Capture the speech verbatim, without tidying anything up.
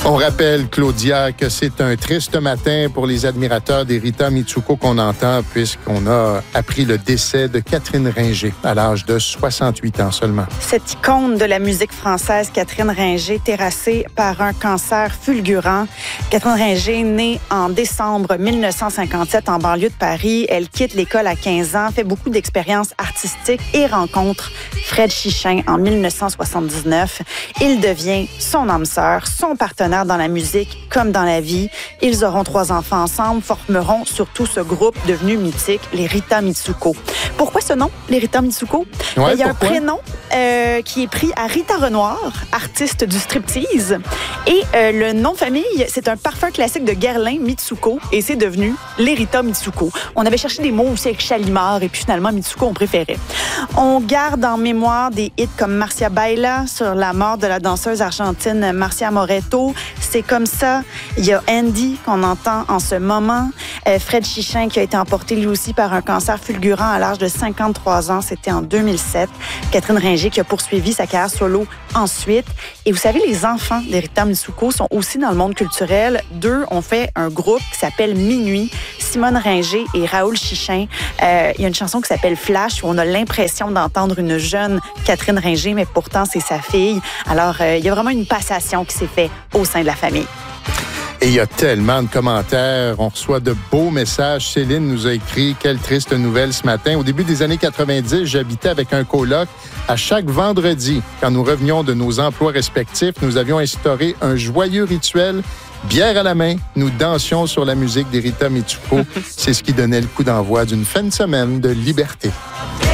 On rappelle, Claudia, que c'est un triste matin pour les admirateurs d'Erita Mitsuko qu'on entend, puisqu'on a appris le décès de Catherine Ringer à l'âge de soixante-huit ans seulement. Cette icône de la musique française, Catherine Ringer, terrassée par un cancer fulgurant. Catherine Ringer, née en décembre mille neuf cent cinquante-sept en banlieue de Paris. Elle quitte l'école à quinze ans, fait beaucoup d'expériences artistiques et rencontre Fred Chichin en mille neuf cent soixante-dix-neuf. Il devient son âme sœur, son partenaire dans la musique comme dans la vie. Ils auront trois enfants ensemble, formeront surtout ce groupe devenu mythique, les Rita Mitsuko. Pourquoi ce nom, les Rita Mitsuko? Ouais, Il y a pourquoi? un prénom euh, qui est pris à Rita Renoir, artiste du striptease. Et euh, le nom de famille, c'est un parfum classique de Guerlain Mitsuko et c'est devenu les Rita Mitsuko. On avait cherché des mots aussi avec Chalimard et puis finalement Mitsuko, on préférait. On garde en mémoire des hits comme Marcia Baila sur la mort de la danseuse argentine Marcia Moretto. C'est comme ça. Il y a Andy qu'on entend en ce moment. Euh, Fred Chichin qui a été emporté lui aussi par un cancer fulgurant à l'âge de cinquante-trois ans. C'était en deux mille sept. Catherine Ringer qui a poursuivi sa carrière solo ensuite. Et vous savez, les enfants d'Erita Mitsuko sont aussi dans le monde culturel. Deux ont fait un groupe qui s'appelle Minuit. Simone Ringer et Raoul Chichin. Euh, il y a une chanson qui s'appelle Flash où on a l'impression d'entendre une jeune Catherine Ringer, mais pourtant c'est sa fille. Alors, euh, il y a vraiment une passation qui s'est faite au sein de la famille. Et il y a tellement de commentaires. On reçoit de beaux messages. Céline nous a écrit « Quelle triste nouvelle ce matin. Au début des années quatre-vingt-dix, j'habitais avec un coloc. À chaque vendredi, quand nous revenions de nos emplois respectifs, nous avions instauré un joyeux rituel. Bière à la main, nous dansions sur la musique d'Erita Mitsuko. C'est ce qui donnait le coup d'envoi d'une fin de semaine de liberté. »